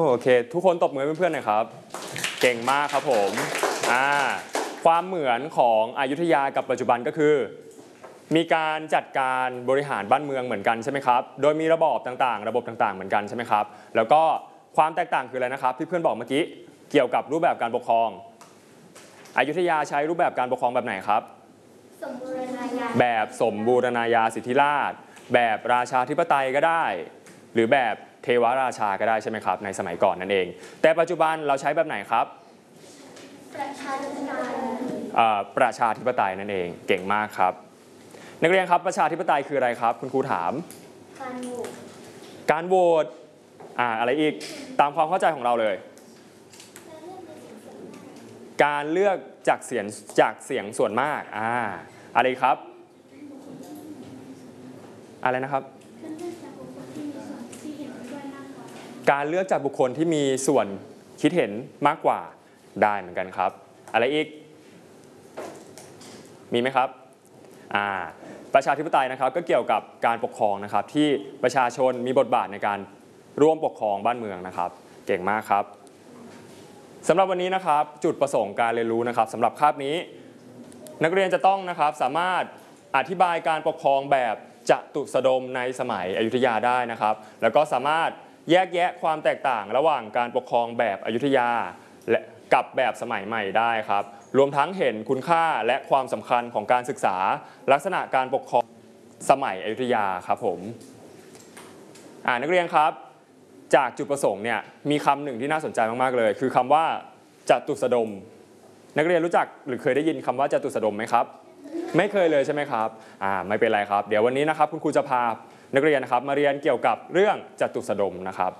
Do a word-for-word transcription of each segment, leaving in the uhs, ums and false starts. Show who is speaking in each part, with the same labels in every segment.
Speaker 1: โอเคทุกคนตบมือเพื่อนๆหน่อยครับเก่งมากครับผมอ่าความเหมือนของอยุธยากับปัจจุบันก็คือมีการจัดการบริหารบ้านเมืองเหมือนกันใช่ไหมครับโดยมีระบอบต่างๆระบบต่างๆเหมือนกันใช่ไหมครับแล้วก็ความแตกต่างคืออะไรนะครับที่เพื่อนบอกเมื่อกี้เกี่ยวกับรูปแบบการปกครองอยุธยาใช้รูปแบบการปกครองแบบไหนครับ
Speaker 2: สมบูรณาญา
Speaker 1: แบบสมบูรณาญาสิทธิราชย์แบบราชาธิปไตยก็ได้หรือแบบเทวราชาก็ได้ใช่ไหมครับในสมัยก่อนนั่นเองแต่ปัจจุบันเราใช้แบบไหนครับ
Speaker 2: ประชาธิปไตย
Speaker 1: ประชาธิปไตยนั่นเองเก่งมากครับนักเรียนครับประชาธิปไตยคืออะไรครับคุณครูถาม
Speaker 2: การโหวต
Speaker 1: การโหวตอ่าอะไรอีกตามความเข้าใจของเราเลยการเลือกจากเสียงจากเสียงส่วนมากอ่าอะไรครับอะไรนะครับการเลือกจากบุคคลที่มีส่วนคิดเห็นมากกว่าได้เหมือนกันครับอะไรอีกมีไหมครับอ่าประชาธิปไตยนะครับก็เกี่ยวกับการปกครองนะครับที่ประชาชนมีบทบาทในการร่วมปกครองบ้านเมืองนะครับเก่งมากครับสำหรับวันนี้นะครับจุดประสงค์การเรียนรู้นะครับสำหรับคาบนี้นักเรียนจะต้องนะครับสามารถอธิบายการปกครองแบบจตุสดมในสมัยอยุธยาได้นะครับแล้วก็สามารถแยกแยะความแตกต่างระหว่างการปกครองแบบอยุธยาและกับแบบสมัยใหม่ได้ครับรวมทั้งเห็นคุณค่าและความสำคัญของการศึกษาลักษณะการปกครองสมัยอยุธยาครับผมอ่านักเรียนครับจากจุดประสงค์เนี่ยมีคำหนึ่งที่น่าสนใจมากๆเลยคือคำว่าจตุสดมนักเรียนรู้จักหรือเคยได้ยินคำว่าจตุสดมไหมครับไม่เคยเลยใช่ไหมครับอ่าไม่เป็นไรครับเดี๋ยววันนี้นะครับคุณครูจะพานักเรียนนะครับมาเรียนเกี่ยวกับเรื่องจตุสดมนะครับ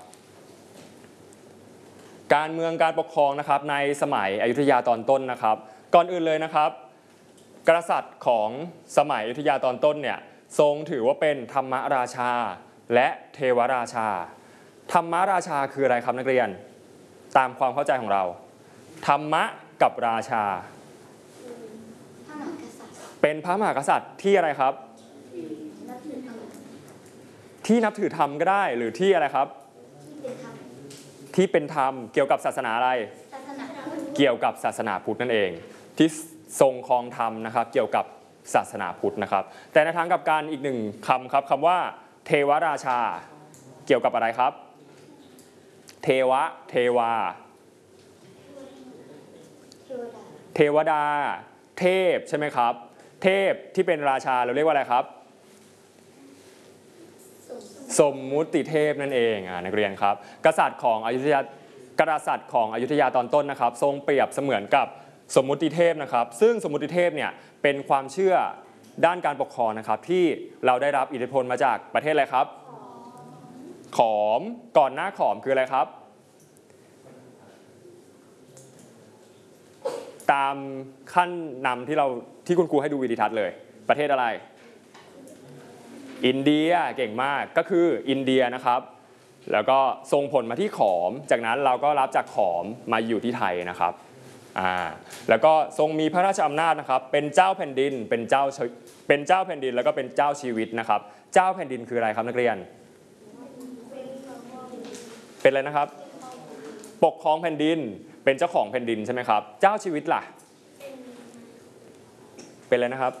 Speaker 1: การเมืองการปกครองนะครับในสมัยอยุธยาตอนต้นนะครับก่อนอื่นเลยนะครับกษัตริย์ของสมัยอยุธยาตอนต้นเนี่ยทรงถือว่าเป็นธรรมราชาและเทวราชาธรรมราชาคืออะไรครับนักเรียนตามความเข้าใจของเราธรรมะกับราชาเป็นพระมหากษัตริย์ที่อะไรครับที่นับถือธรรมก็ได้หรือที่อะไรครับที่เป็นธรรมเกี่ยวกับศาสนาอะไรเกี่ยวกับศาสนาพุทธนั่นเองที่ทรงครองธรรมนะครับเกี่ยวกับศาสนาพุทธนะครับแต่ในทางกลับกันอีกหนึ่งคำครับคำว่าเทวราชาเกี่ยวกับอะไรครับเทวะเทวาเทวดาเทพใช่ไหมครับเทพที่เป็นราชาเราเรียกว่าอะไรครับสมมุติเทพนั่นเองอ่านักเรียนครับกษัตริย์ของอยุธยากษัตริย์ของอยุธยาตอนต้นนะครับทรงเปรียบเสมือนกับสมมุติเทพนะครับซึ่งสมมุติเทพเนี่ยเป็นความเชื่อด้านการปกครองนะครับที่เราได้รับอิทธิพลมาจากประเทศอะไรครับขอมก่อนหน้าขอมคืออะไรครับตามขั้นนำที่เราที่คุณครูให้ดูวิดีทัศน์เลยประเทศอะไรอินเดียเก่งมากก็คืออินเดียนะครับแล้วก็ส่งผลมาที่ขอมจากนั้นเราก็รับจากขอมมาอยู่ที่ไทยนะครับอ่าแล้วก็ทรงมีพระราชอำนาจนะครับเป็นเจ้าแผ่นดินเป็นเจ้าเป็นเจ้าแผ่นดินแล้วก็เป็นเจ้าชีวิตนะครับเจ้าแผ่นดินคืออะไรครับนักเรียนเป็นอะไรนะครับปกครองแผ่นดินเป็นเจ้าของแผ่นดินใช่ไหมครับเจ้าชีวิตล่ะเป็นอะไรนะครับ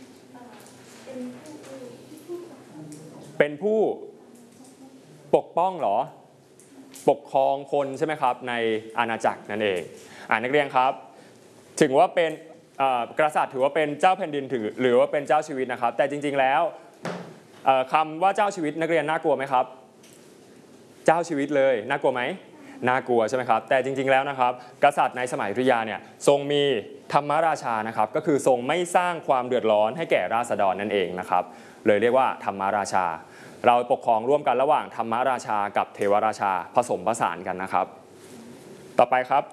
Speaker 1: เป็นผู้ปกป้องหรอปกครองคนใช่ไหมครับในอาณาจักรนั่นเองอ่านักเรียนครับถึงว่าเป็นกษัตริย์ถือว่าเป็นเจ้าแผ่นดินถือหรือว่าเป็นเจ้าชีวิตนะครับแต่จริงๆแล้วคำว่าเจ้าชีวิตนักเรียนน่ากลัวไหมครับเจ้าชีวิตเลยน่ากลัวไหมน่ากลัวใช่ไหมครับแต่จริงๆแล้วนะครับกษัตริย์ในสมัยอยุธยาเนี่ยทรงมีธรรมราชานะครับก็คือทรงไม่สร้างความเดือดร้อนให้แก่ราษฎรนั่นเองนะครับเลยเรียกว่าธรรมราชาเราปกครองร่วมกันระหว่างธรรมราชากับเทวราชาผสมผสานกันนะครับต่อไปครับ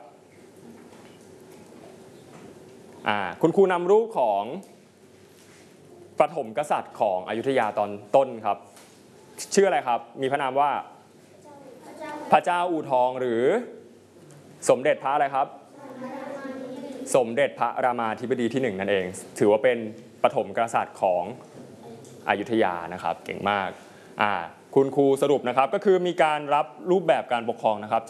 Speaker 1: คุณครูนำรูปของปฐมกษัตริย์ของอยุธยาตอนต้นครับชื่ออะไรครับมีพระนามว่าพระเจ้าอู่ทองหรือสมเด็จพระอะไรครับสมเด็จพระรามาธิบดีที่หนึ่งนั่นเองถือว่าเป็นปฐมกษัตริย์ของอยุธยานะครับเก่งมากอ่าคุณครูสรุปนะครับก็คือมีการรับรูปแบบการปกครองนะครับ